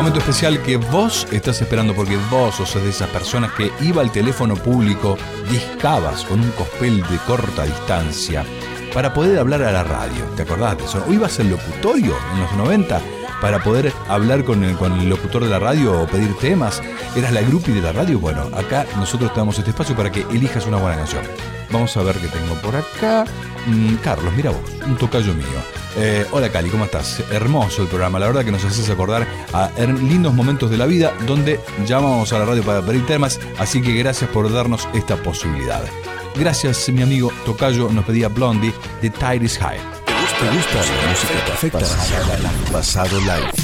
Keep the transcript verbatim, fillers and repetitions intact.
momento especial que vos estás esperando, porque vos sos de esas personas que iba al teléfono público, discabas con un cospel de corta distancia para poder hablar a la radio. ¿Te acordás de eso? ¿O ibas al locutorio en los noventa para poder hablar con el, con el locutor de la radio o pedir temas? ¿Eras la groupie de la radio? Bueno, acá nosotros te damos este espacio para que elijas una buena canción. Vamos a ver qué tengo por acá. Mm, Carlos, mira vos, un tocayo mío. Eh, hola Cali, ¿cómo estás? Hermoso el programa, la verdad que nos haces acordar a lindos momentos de la vida donde llamamos a la radio para pedir temas, así que gracias por darnos esta posibilidad. Gracias, mi amigo tocayo, nos pedía Blondie de Tide is High. ¿Te gusta la música perfecta? Pasado Live.